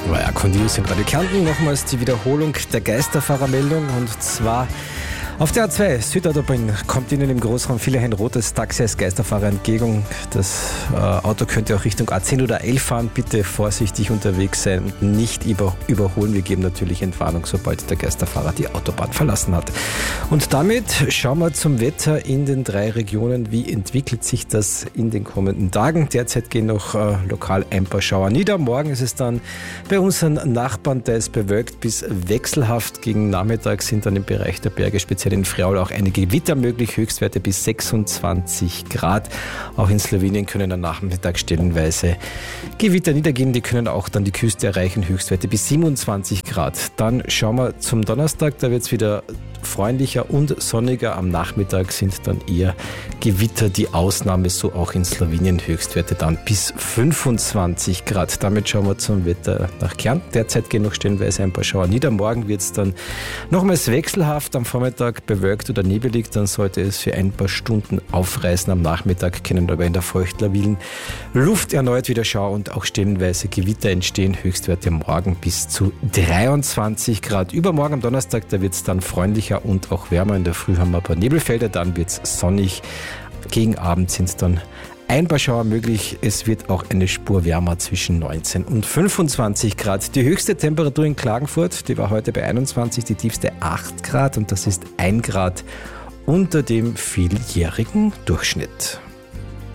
War Condius in Radio Kärnten. Nochmals die Wiederholung der Geisterfahrermeldung, und zwar auf der A2 Südautobahn kommt Ihnen im Großraum Villach ein rotes Taxi als Geisterfahrer entgegen. Das Auto könnte auch Richtung A10 oder A11 fahren. Bitte vorsichtig unterwegs sein und nicht überholen. Wir geben natürlich Entwarnung, sobald der Geisterfahrer die Autobahn verlassen hat. Und damit schauen wir zum Wetter in den 3 Regionen. Wie entwickelt sich das in den kommenden Tagen? Derzeit gehen noch lokal ein paar Schauer nieder. Morgen ist es dann bei unseren Nachbarn teils bewölkt bis wechselhaft. Gegen Nachmittag sind dann im Bereich der Berge, speziell in Friaul, auch einige Gewitter möglich, Höchstwerte bis 26 Grad. Auch in Slowenien können am Nachmittag stellenweise Gewitter niedergehen, die können auch dann die Küste erreichen, Höchstwerte bis 27 Grad. Dann schauen wir zum Donnerstag, da wird es wieder freundlicher und sonniger. Am Nachmittag sind dann eher Gewitter die Ausnahme, so auch in Slowenien, Höchstwerte dann bis 25 Grad. Damit schauen wir zum Wetter nach Kärnten. Derzeit gehen noch stellenweise ein paar Schauer nieder. Morgen wird es dann nochmals wechselhaft, am Vormittag bewölkt oder nebelig, dann sollte es für ein paar Stunden aufreißen. Am Nachmittag können aber in der feuchtlabilen Luft erneut wieder Schauer und auch stellenweise Gewitter entstehen. Höchstwerte morgen bis zu 23 Grad. Übermorgen am Donnerstag, da wird es dann freundlicher und auch wärmer. In der Früh haben wir ein paar Nebelfelder, dann wird es sonnig. Gegen Abend sind es dann ein paar Schauer möglich. Es wird auch eine Spur wärmer zwischen 19 und 25 Grad. Die höchste Temperatur in Klagenfurt, die war heute bei 21, die tiefste 8 Grad, und das ist 1 Grad unter dem vieljährigen Durchschnitt.